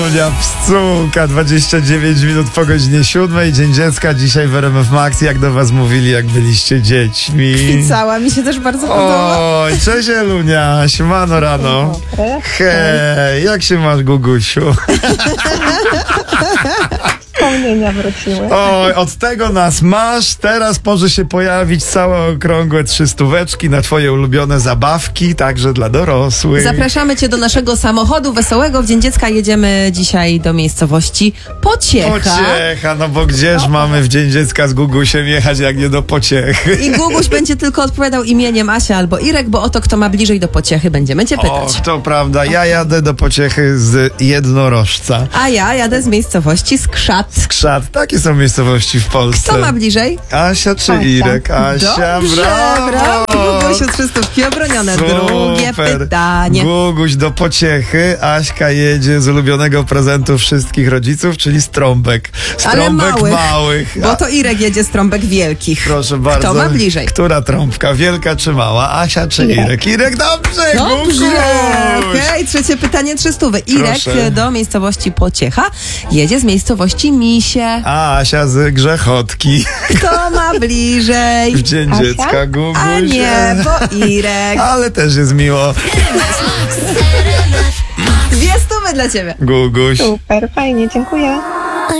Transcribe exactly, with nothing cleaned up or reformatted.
Julia Pszczółka, dwadzieścia dziewięć minut po godzinie siódmej. Dzień Dziecka dzisiaj w R M F Max. Jak do was mówili, jak byliście dziećmi? Kwicała, mi się też bardzo podoba. Oj, cześć Elunia, siemano rano. Hej, jak się masz, Gugusiu? Wspomnienia wróciły. Oj, od tego nas masz. Teraz może się pojawić całe okrągłe trzystóweczki na twoje ulubione zabawki, także dla dorosłych. Zapraszamy cię do naszego samochodu wesołego. W Dzień Dziecka jedziemy dzisiaj do miejscowości Pociecha. Pociecha, no bo gdzież mamy w Dzień Dziecka z Gugusiem jechać, jak nie do Pociechy? I Guguś będzie tylko odpowiadał imieniem Asia albo Irek, bo oto kto ma bliżej do Pociechy, będziemy cię pytać. Och, to prawda. Ja jadę do Pociechy z Jednorożca. A ja jadę z miejscowości Skrzat. Skrzat, takie są miejscowości w Polsce. Kto ma bliżej? Asia czy Asia. Irek? Asia, Dobrze, brawo! brawo. Gugusiu, trzystówki obronione. Drugie Super. pytanie. Guguś do Pociechy, Aśka jedzie z ulubionego prezentu wszystkich rodziców, czyli z trąbek. Z Ale trąbek małych, małych. Bo to Irek jedzie z trąbek wielkich. Proszę bardzo. Kto ma bliżej? Która trąbka? Wielka czy mała? Asia czy Irek? Irek, Irek dobrze! Dobrze! Guguś! Okej, trzecie pytanie, trzystówy. Irek Proszę. do miejscowości Pociecha jedzie z miejscowości Misie. A Asia z Grzechotki. Kto ma bliżej? W Dzień Asia? Dziecka, Guguś. A nie, bo Irek. Ale też jest miło. Dwie stówy dla ciebie. Guguś. Super, fajnie, dziękuję.